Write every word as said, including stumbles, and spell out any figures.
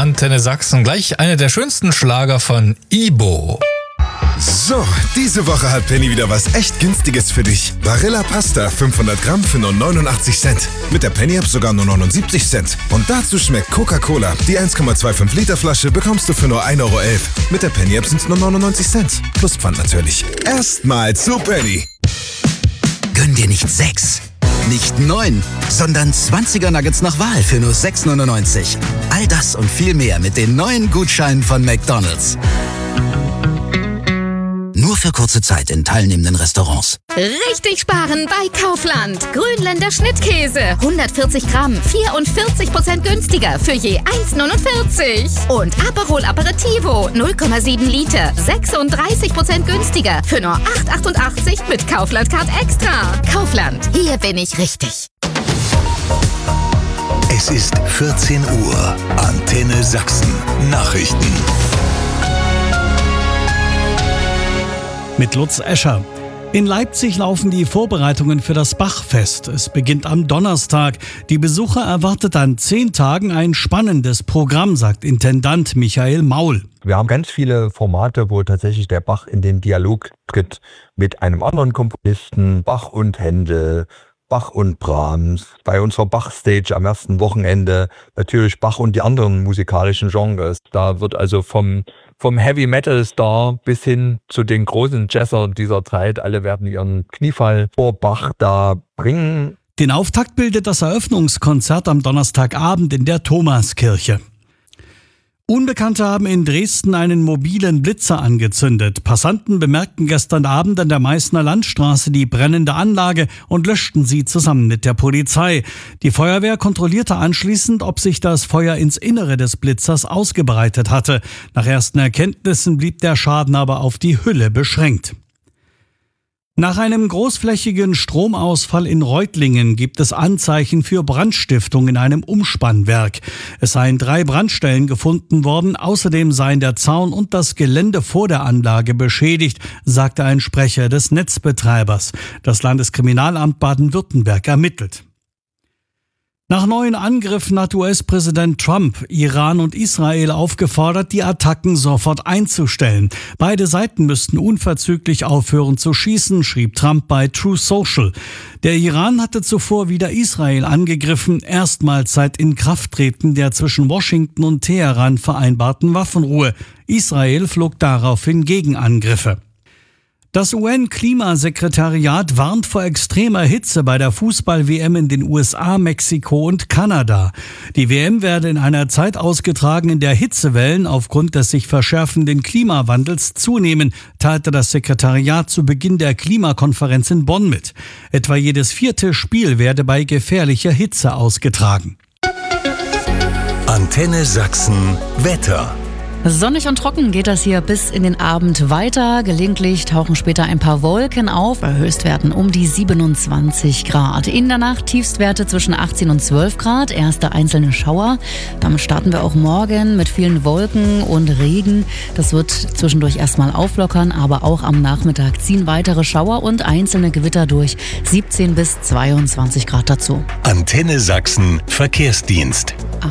Antenne Sachsen. Gleich einer der schönsten Schlager von Ibo. So, diese Woche hat Penny wieder was echt Günstiges für dich. Barilla Pasta fünfhundert Gramm für nur neunundachtzig Cent. Mit der Penny-App sogar nur neunundsiebzig Cent. Und dazu schmeckt Coca-Cola. Die eins Komma fünfundzwanzig Liter Flasche bekommst du für nur ein Euro elf. Mit der Penny-App sind es nur neunundneunzig Cent. Plus Pfand natürlich. Erstmal zu Penny. Gönn dir nicht sechs, nicht neun, sondern zwanziger Nuggets nach Wahl für nur sechs neunundneunzig. All das und viel mehr mit den neuen Gutscheinen von McDonald's. Nur für kurze Zeit in teilnehmenden Restaurants. Richtig sparen bei Kaufland. Grünländer Schnittkäse. hundertvierzig Gramm, vierundvierzig Prozent günstiger für je eins neunundvierzig. Und Aperol Aperitivo, null Komma sieben Liter, sechsunddreißig Prozent günstiger für nur acht achtundachtzig mit Kaufland Card Extra. Kaufland, hier bin ich richtig. Es ist vierzehn Uhr. Antenne Sachsen. Nachrichten. Mit Lutz Escher. In Leipzig laufen die Vorbereitungen für das Bachfest. Es beginnt am Donnerstag. Die Besucher erwartet an zehn Tagen ein spannendes Programm, sagt Intendant Michael Maul. Wir haben ganz viele Formate, wo tatsächlich der Bach in den Dialog tritt mit einem anderen Komponisten, Bach und Händel, Bach und Brahms. Bei unserer Bach-Stage am ersten Wochenende natürlich Bach und die anderen musikalischen Genres. Da wird also vom Vom Heavy-Metal-Star bis hin zu den großen Jazzern dieser Zeit. Alle werden ihren Kniefall vor Bach da bringen. Den Auftakt bildet das Eröffnungskonzert am Donnerstagabend in der Thomaskirche. Unbekannte haben in Dresden einen mobilen Blitzer angezündet. Passanten bemerkten gestern Abend an der Meißner Landstraße die brennende Anlage und löschten sie zusammen mit der Polizei. Die Feuerwehr kontrollierte anschließend, ob sich das Feuer ins Innere des Blitzers ausgebreitet hatte. Nach ersten Erkenntnissen blieb der Schaden aber auf die Hülle beschränkt. Nach einem großflächigen Stromausfall in Reutlingen gibt es Anzeichen für Brandstiftung in einem Umspannwerk. Es seien drei Brandstellen gefunden worden, außerdem seien der Zaun und das Gelände vor der Anlage beschädigt, sagte ein Sprecher des Netzbetreibers. Das Landeskriminalamt Baden-Württemberg ermittelt. Nach neuen Angriffen hat U S-Präsident Trump Iran und Israel aufgefordert, die Attacken sofort einzustellen. Beide Seiten müssten unverzüglich aufhören zu schießen, schrieb Trump bei Truth Social. Der Iran hatte zuvor wieder Israel angegriffen, erstmals seit Inkrafttreten der zwischen Washington und Teheran vereinbarten Waffenruhe. Israel flog daraufhin Gegenangriffe. Das U N-Klimasekretariat warnt vor extremer Hitze bei der Fußball-W M in den U S A, Mexiko und Kanada. Die W M werde in einer Zeit ausgetragen, in der Hitzewellen aufgrund des sich verschärfenden Klimawandels zunehmen, teilte das Sekretariat zu Beginn der Klimakonferenz in Bonn mit. Etwa jedes vierte Spiel werde bei gefährlicher Hitze ausgetragen. Antenne Sachsen Wetter. Sonnig und trocken geht das hier bis in den Abend weiter. Gelegentlich tauchen später ein paar Wolken auf. Bei Höchstwerten um die siebenundzwanzig Grad. In der Nacht Tiefstwerte zwischen achtzehn und zwölf Grad. Erste einzelne Schauer. Damit starten wir auch morgen mit vielen Wolken und Regen. Das wird zwischendurch erstmal auflockern, aber auch am Nachmittag ziehen weitere Schauer und einzelne Gewitter durch. siebzehn bis zweiundzwanzig Grad dazu. Antenne Sachsen Verkehrsdienst.